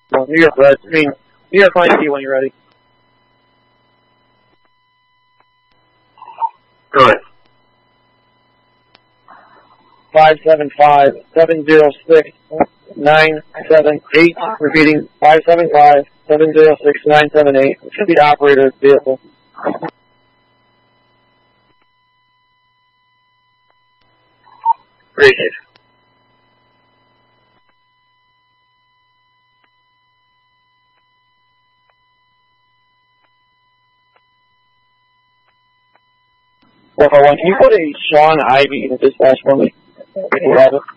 New York Reds. New York Lions when you're ready. Good. 575-706-978. Repeating, 575-706-978. Should be the operator's vehicle. Appreciate it. Can you put a Sean Ivy in the dispatch for me? If you have it.